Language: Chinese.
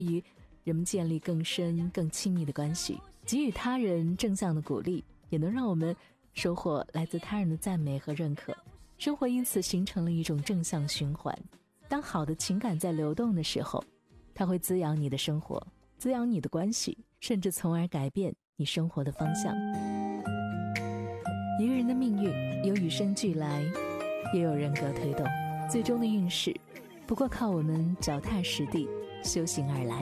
于人们建立更深更亲密的关系。给予他人正向的鼓励，也能让我们收获来自他人的赞美和认可，生活因此形成了一种正向循环。当好的情感在流动的时候，它会滋养你的生活，滋养你的关系，甚至从而改变你生活的方向。一个人的命运有与生俱来，也有人格推动，最终的运势不过靠我们脚踏实地修行而来。